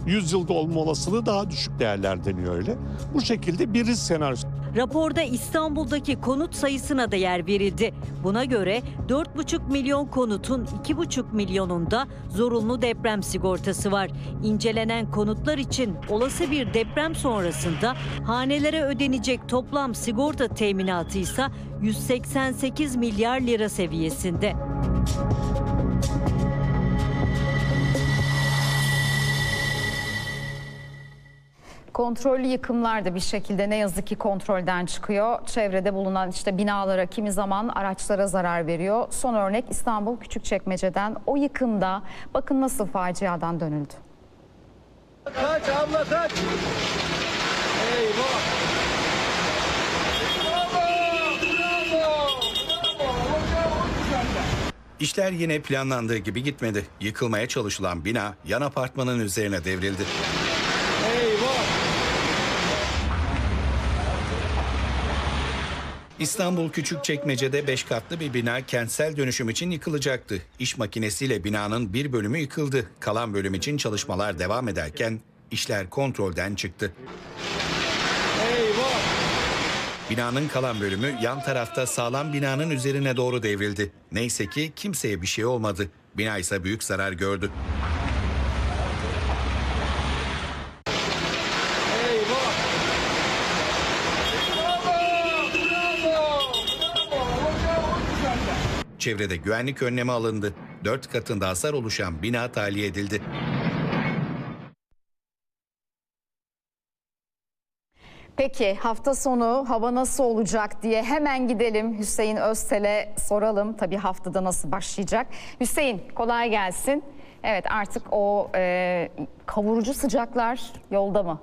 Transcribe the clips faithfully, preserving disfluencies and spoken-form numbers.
yüz yılda olma olasılığı daha düşük değerlendiriyor öyle. Bu şekilde bir risk senaryosu. Raporda İstanbul'daki konut sayısına da yer verildi. Buna göre dört buçuk milyon konutun iki buçuk milyonunda zorunlu deprem sigortası var. İncelenen konutlar için olası bir deprem sonrasında hanelere ödenecek toplam sigorta teminatı ise yüz seksen sekiz milyar lira seviyesinde. Kontrollü yıkımlar da bir şekilde ne yazık ki kontrolden çıkıyor. Çevrede bulunan işte binalara, kimi zaman araçlara zarar veriyor. Son örnek İstanbul Küçükçekmece'den. O yıkımda bakın nasıl faciadan dönüldü. Kaç abla kaç. Eyvah. İşler yine planlandığı gibi gitmedi. Yıkılmaya çalışılan bina yan apartmanın üzerine devrildi. Eyvah. İstanbul Küçükçekmece'de beş katlı bir bina kentsel dönüşüm için yıkılacaktı. İş makinesiyle binanın bir bölümü yıkıldı. Kalan bölüm için çalışmalar devam ederken işler kontrolden çıktı. Eyvah. Binanın kalan bölümü yan tarafta sağlam binanın üzerine doğru devrildi. Neyse ki kimseye bir şey olmadı. Bina ise büyük zarar gördü. Çevrede güvenlik önlemi alındı. Dört katında hasar oluşan bina tahliye edildi. Peki hafta sonu hava nasıl olacak diye hemen gidelim Hüseyin Öztel'e soralım. Tabii haftada nasıl başlayacak? Hüseyin kolay gelsin. Evet artık o e, kavurucu sıcaklar yolda mı?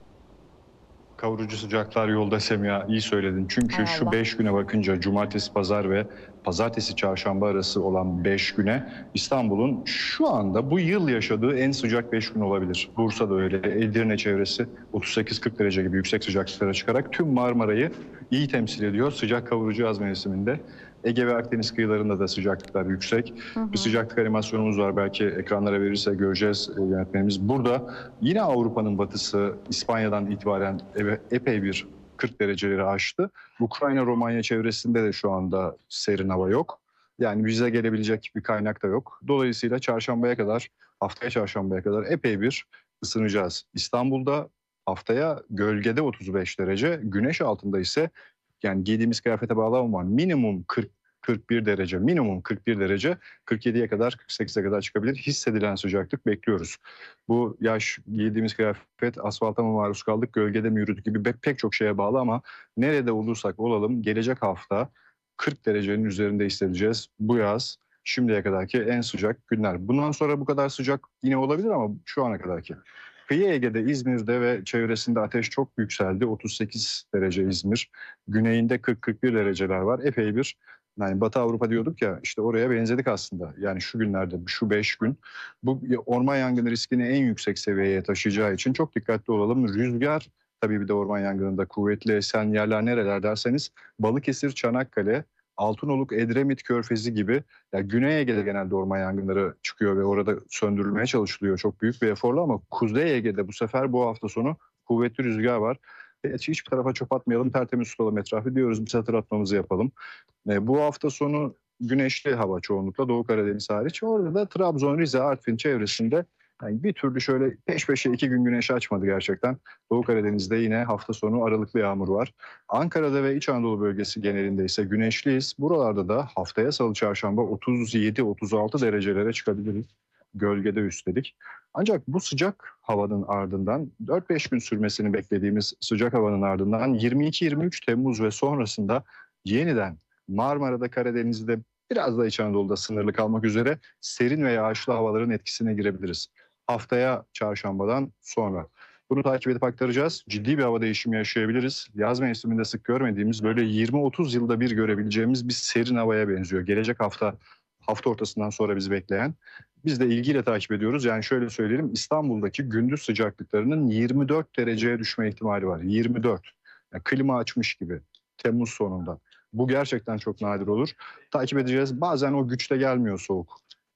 Kavurucu sıcaklar yolda Semiha, iyi söyledin. Çünkü Hay şu Allah. beş güne bakınca cumartesi, pazar ve pazartesi, çarşamba arası olan beş güne İstanbul'un şu anda bu yıl yaşadığı en sıcak beş gün olabilir. Bursa'da öyle, Edirne çevresi otuz sekiz kırk derece gibi yüksek sıcaklıklara çıkarak tüm Marmara'yı iyi temsil ediyor sıcak kavurucu yaz mevsiminde. Ege ve Akdeniz kıyılarında da sıcaklıklar yüksek. Hı hı. Bir sıcaklık animasyonumuz var. Belki ekranlara verirse göreceğiz e, yönetmenimiz. Burada yine Avrupa'nın batısı İspanya'dan itibaren eve- epey bir kırk dereceleri aştı. Ukrayna-Romanya çevresinde de şu anda serin hava yok. Yani bize gelebilecek bir kaynak da yok. Dolayısıyla çarşambaya kadar, haftaya çarşambaya kadar epey bir ısınacağız. İstanbul'da haftaya gölgede otuz beş derece, güneş altında ise yani giydiğimiz kıyafete bağlı ama minimum kırk kırk bir derece, minimum kırk bir derece, kırk yediye kadar, kırk sekize kadar çıkabilir. Hissedilen sıcaklık bekliyoruz. Bu yaş, giydiğimiz kıyafet, asfalta mı maruz kaldık, gölgede mi yürüdük gibi pek, pek çok şeye bağlı ama nerede olursak olalım gelecek hafta kırk derecenin üzerinde hissedeceğiz bu yaz. Şimdiye kadarki en sıcak günler. Bundan sonra bu kadar sıcak yine olabilir ama şu ana kadarki. Kıyı Ege'de, İzmir'de ve çevresinde ateş çok yükseldi. otuz sekiz derece İzmir. Güneyinde kırk kırk bir dereceler var. Epey bir, yani Batı Avrupa diyorduk ya, işte oraya benzedik aslında. Yani şu günlerde, şu beş gün bu orman yangını riskini en yüksek seviyeye taşıyacağı için çok dikkatli olalım. Rüzgar tabii bir de orman yangınında kuvvetli esen yerler nereler derseniz Balıkesir, Çanakkale, Altınoluk, Edremit Körfezi gibi, yani Güney Ege'de genelde orman yangınları çıkıyor ve orada söndürülmeye çalışılıyor çok büyük bir eforla ama Kuzey Ege'de bu sefer bu hafta sonu kuvvetli rüzgar var. Hiç hiçbir tarafa çöp atmayalım, tertemiz tutalım etrafı diyoruz, biz hatırlatmamızı yapalım. E, bu hafta sonu güneşli hava çoğunlukla Doğu Karadeniz hariç. Orada da Trabzon, Rize, Artvin çevresinde yani bir türlü şöyle peş peşe iki gün güneş açmadı gerçekten. Doğu Karadeniz'de yine hafta sonu aralıklı yağmur var. Ankara'da ve İç Anadolu bölgesi genelinde ise güneşliyiz. Buralarda da haftaya salı çarşamba otuz yedi otuz altı derecelere çıkabiliriz. Gölgede üstelik. Ancak bu sıcak havanın ardından dört beş gün sürmesini beklediğimiz sıcak havanın ardından yirmi iki yirmi üç Temmuz ve sonrasında yeniden Marmara'da, Karadeniz'de biraz da İç Anadolu'da sınırlı kalmak üzere serin ve yağışlı havaların etkisine girebiliriz. Haftaya çarşambadan sonra. Bunu takip edip aktaracağız. Ciddi bir hava değişimi yaşayabiliriz. Yaz mevsiminde sık görmediğimiz, böyle yirmi otuz yılda bir görebileceğimiz bir serin havaya benziyor. Gelecek hafta, hafta ortasından sonra bizi bekleyen. Biz de ilgiyle takip ediyoruz. Yani şöyle söyleyelim, İstanbul'daki gündüz sıcaklıklarının yirmi dört dereceye düşme ihtimali var. yirmi dört. Yani klima açmış gibi Temmuz sonunda. Bu gerçekten çok nadir olur. Takip edeceğiz. Bazen o güçte gelmiyor soğuk.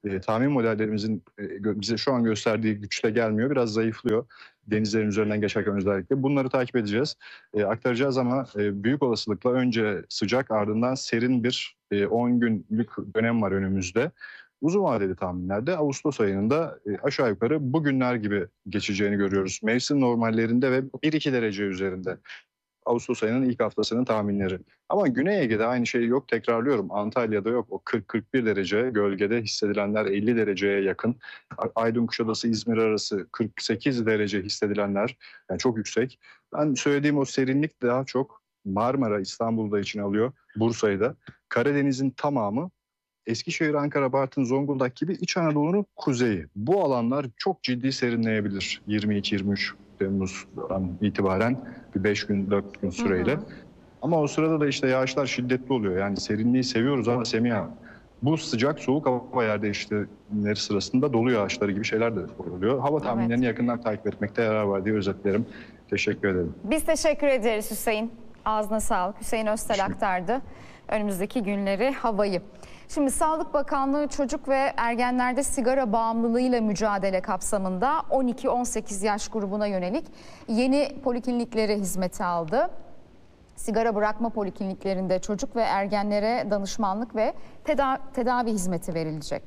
e, tahmin modellerimizin e, gö- bize şu an gösterdiği güçle gelmiyor. Biraz zayıflıyor. Denizlerin üzerinden geçerken özellikle. Bunları takip edeceğiz. E, aktaracağız ama e, büyük olasılıkla önce sıcak, ardından serin bir e, on günlük dönem var önümüzde. Uzun vadeli tahminlerde Ağustos ayında e, aşağı yukarı bugünler gibi geçeceğini görüyoruz. Mevsim normallerinde ve bir iki derece üzerinde. Ağustos ayının ilk haftasının tahminleri. Ama Güney Ege'de aynı şey yok, tekrarlıyorum. Antalya'da yok. O kırk kırk bir derece, gölgede hissedilenler elli dereceye yakın. Aydın Kuşadası İzmir arası kırk sekiz derece hissedilenler, yani çok yüksek. Ben söylediğim o serinlik daha çok Marmara, İstanbul'da için alıyor, Bursa'yı da. Karadeniz'in tamamı, Eskişehir, Ankara, Bartın, Zonguldak gibi İç Anadolu'nun kuzeyi. Bu alanlar çok ciddi serinleyebilir yirmi iki yirmi üç Temmuz'dan itibaren bir beş gün dört gün süreyle. Hı hı. Ama o sırada da işte yağışlar şiddetli oluyor. Yani serinliği seviyoruz ama Semiha, bu sıcak soğuk hava yer değişimleri sırasında dolu yağışları gibi şeyler de oluyor. Hava tahminlerini evet. yakından takip etmekte yarar var diye özetlerim. Teşekkür ederim. Biz teşekkür ederiz Hüseyin. Ağzına sağlık. Hüseyin Öztel aktardı önümüzdeki günleri, havayı. Şimdi Sağlık Bakanlığı çocuk ve ergenlerde sigara bağımlılığıyla mücadele kapsamında on iki on sekiz yaş grubuna yönelik yeni poliklinikleri hizmete aldı. Sigara bırakma polikliniklerinde çocuk ve ergenlere danışmanlık ve teda- tedavi hizmeti verilecek.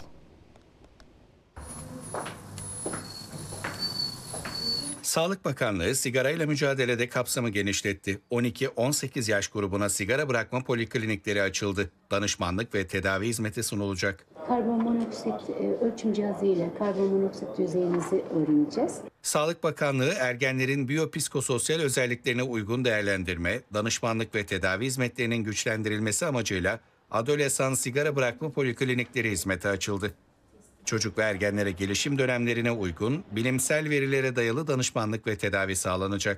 Sağlık Bakanlığı sigarayla mücadelede kapsamı genişletti. on iki on sekiz yaş grubuna sigara bırakma poliklinikleri açıldı. Danışmanlık ve tedavi hizmeti sunulacak. Karbonmonoksit ölçüm cihazı ile karbonmonoksit düzeyinizi öğreneceğiz. Sağlık Bakanlığı ergenlerin biyopsikososyal özelliklerine uygun değerlendirme, danışmanlık ve tedavi hizmetlerinin güçlendirilmesi amacıyla adolesan sigara bırakma poliklinikleri hizmete açıldı. Çocuk ve ergenlere gelişim dönemlerine uygun, bilimsel verilere dayalı danışmanlık ve tedavi sağlanacak.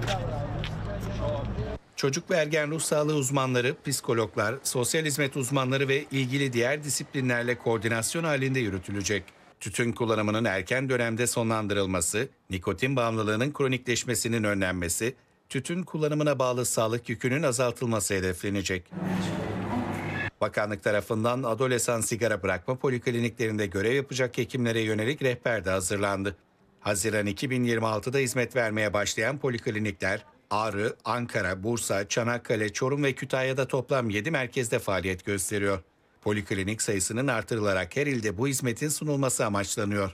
Çocuk ve ergen ruh sağlığı uzmanları, psikologlar, sosyal hizmet uzmanları ve ilgili diğer disiplinlerle koordinasyon halinde yürütülecek. Tütün kullanımının erken dönemde sonlandırılması, nikotin bağımlılığının kronikleşmesinin önlenmesi, tütün kullanımına bağlı sağlık yükünün azaltılması hedeflenecek. Bakanlık tarafından adolesan sigara bırakma polikliniklerinde görev yapacak hekimlere yönelik rehber de hazırlandı. Haziran iki bin yirmi altıda hizmet vermeye başlayan poliklinikler Ağrı, Ankara, Bursa, Çanakkale, Çorum ve Kütahya'da toplam yedi merkezde faaliyet gösteriyor. Poliklinik sayısının artırılarak her ilde bu hizmetin sunulması amaçlanıyor.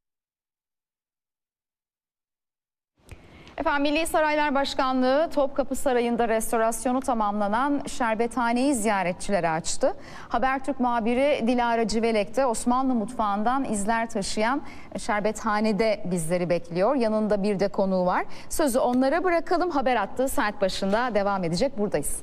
Efendim Milli Saraylar Başkanlığı Topkapı Sarayı'nda restorasyonu tamamlanan Şerbethane'yi ziyaretçilere açtı. Habertürk muhabiri Dilara Civelek de Osmanlı mutfağından izler taşıyan Şerbethane'de bizleri bekliyor. Yanında bir de konuğu var. Sözü onlara bırakalım. Haber attığı saat başında devam edecek. Buradayız.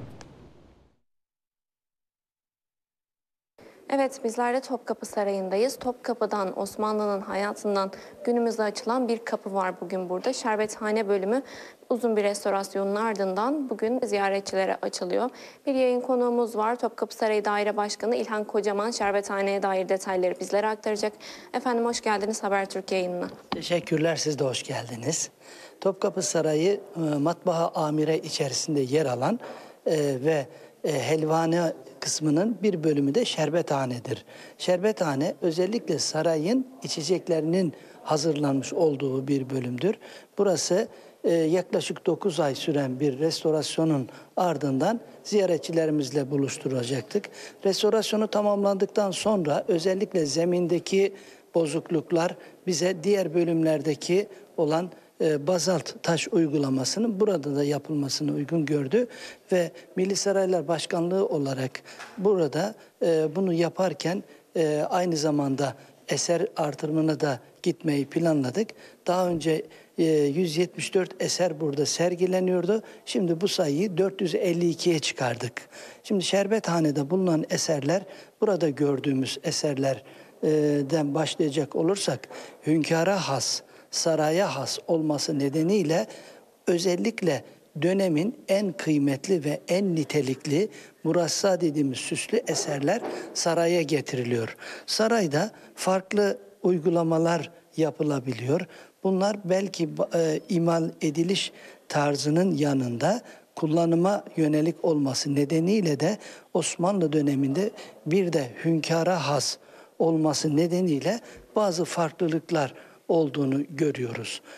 Evet, bizler de Topkapı Sarayı'ndayız. Topkapı'dan, Osmanlı'nın hayatından günümüze açılan bir kapı var bugün burada. Şerbethane bölümü uzun bir restorasyonun ardından bugün ziyaretçilere açılıyor. Bir yayın konuğumuz var. Topkapı Sarayı Daire Başkanı İlhan Kocaman Şerbethane'ye dair detayları bizlere aktaracak. Efendim hoş geldiniz Habertürk yayınına. Teşekkürler, siz de hoş geldiniz. Topkapı Sarayı matbaa amire içerisinde yer alan e, ve e, helvane kısmının bir bölümü de şerbethanedir. Şerbethane özellikle sarayın içeceklerinin hazırlanmış olduğu bir bölümdür. Burası e, yaklaşık dokuz ay süren bir restorasyonun ardından ziyaretçilerimizle buluşturacaktık. Restorasyonu tamamlandıktan sonra özellikle zemindeki bozukluklar bize diğer bölümlerdeki olan bazalt taş uygulamasının burada da yapılmasını uygun gördü ve Milli Saraylar Başkanlığı olarak burada e, bunu yaparken e, aynı zamanda eser artırımına da gitmeyi planladık. Daha önce e, yüz yetmiş dört eser burada sergileniyordu. Şimdi bu sayıyı dört yüz elli ikiye çıkardık. Şimdi Şerbethane'de bulunan eserler, burada gördüğümüz eserlerden başlayacak olursak hünkâra has, saraya has olması nedeniyle özellikle dönemin en kıymetli ve en nitelikli murassa dediğimiz süslü eserler saraya getiriliyor. Sarayda farklı uygulamalar yapılabiliyor. Bunlar belki e, imal ediliş tarzının yanında kullanıma yönelik olması nedeniyle de Osmanlı döneminde bir de hünkâra has olması nedeniyle bazı farklılıklar olduğunu görüyoruz.